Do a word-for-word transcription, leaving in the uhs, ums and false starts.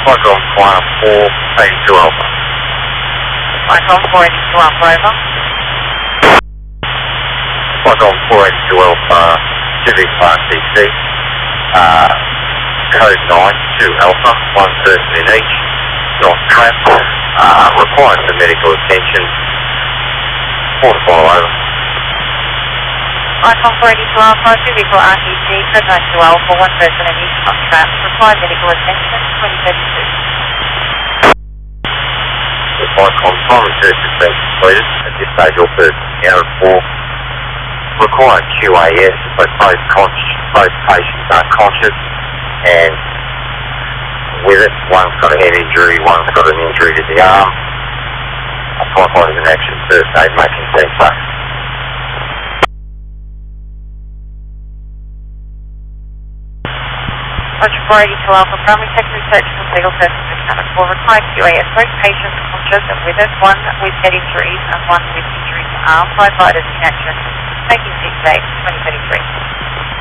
Micron four eighty-two Alpha. Micron four eighty-two Alpha, over. Micron four eighty-two Alpha, Civic R T C, uh, code nine to Alpha, one person in each, not trapped, uh, required for medical attention, four to follow over. Micron four eighty-two Alpha, Civic R T C, code nine to Alpha, one person in each, not trapped, required medical attention, twenty thirty-two. The Micron primary search has been completed. At this stage, all persons accounted for. Required Q A S, but both, conscious, both patients are conscious, and with it, one's got a head injury, one's got an injury to the arm. Pipeline is in action, first aid making ten safe. Roger four eighty-two Alpha, primary secondary search for legal persons accounted for. Required Q A S, both patients conscious and with it, one with head injuries and one with injuries to arm. Firefighters in action, making six eight, twenty thirty-three.